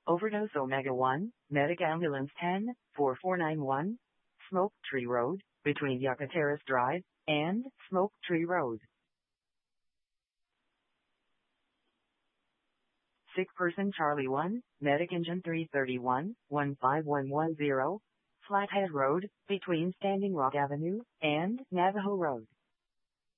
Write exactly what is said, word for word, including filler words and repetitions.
Overdose Omega one, Medic Ambulance ten, four four nine one, Smoke Tree Road, between Yucca Terrace Drive and Smoke Tree Road. Sick person Charlie one, Medic Engine three thirty-one, one five one one zero, Flathead Road, between Standing Rock Avenue and Navajo Road.